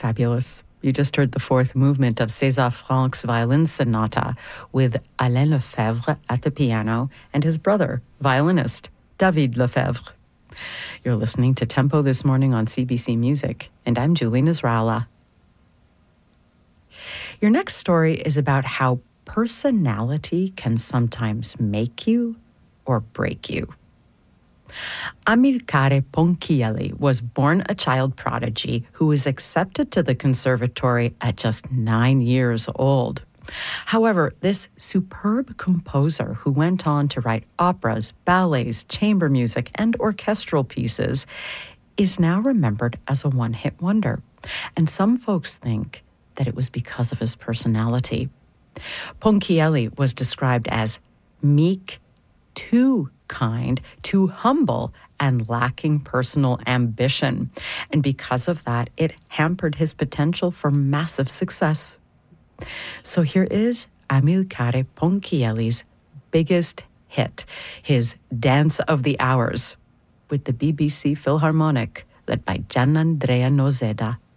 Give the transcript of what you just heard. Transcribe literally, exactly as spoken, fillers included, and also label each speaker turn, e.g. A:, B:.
A: Fabulous. You just heard the fourth movement of César Franck's Violin Sonata with Alain Lefebvre at the piano and his brother, violinist David Lefebvre. You're listening to Tempo this morning on C B C Music, and I'm Julie Nasrallah. Your next story is about how personality can sometimes make you or break you. Amilcare Ponchielli was born a child prodigy who was accepted to the conservatory at just nine years old. However, this superb composer who went on to write operas, ballets, chamber music, and orchestral pieces is now remembered as a one-hit wonder. And some folks think that it was because of his personality. Ponchielli was described as meek, too kind, too humble, and lacking personal ambition. And because of that, it hampered his potential for massive success. So here is Amilcare Ponchielli's biggest hit, his Dance of the Hours, with the B B C Philharmonic, led by Gianandrea Noseda.